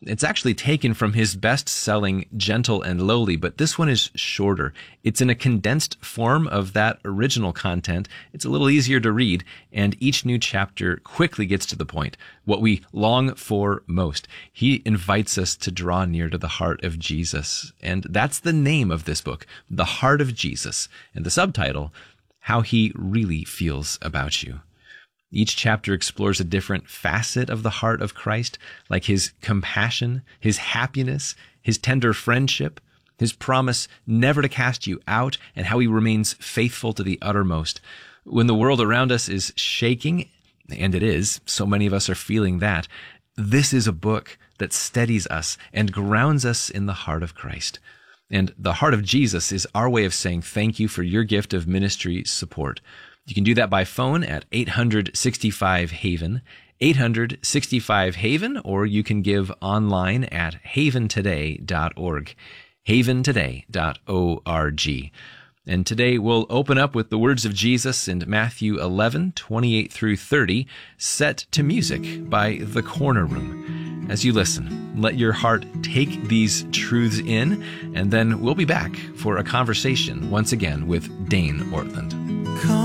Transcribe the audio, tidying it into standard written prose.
It's actually taken from his best-selling Gentle and Lowly, but this one is shorter. It's in a condensed form of that original content. It's a little easier to read, and each new chapter quickly gets to the point, what we long for most. He invites us to draw near to the heart of Jesus, and that's the name of this book, The Heart of Jesus, and the subtitle, How He Really Feels About You. Each chapter explores a different facet of the heart of Christ, like his compassion, his happiness, his tender friendship, his promise never to cast you out, and how he remains faithful to the uttermost. When the world around us is shaking, and it is, so many of us are feeling that, this is a book that steadies us and grounds us in the heart of Christ. And the heart of Jesus is our way of saying thank you for your gift of ministry support. You can do that by phone at 865-HAVEN, 865-HAVEN, or you can give online at haventoday.org, haventoday.org. And today we'll open up with the words of Jesus in Matthew 11:28 through 30, set to music by The Corner Room. As you listen, let your heart take these truths in, and then we'll be back for a conversation once again with Dane Ortland.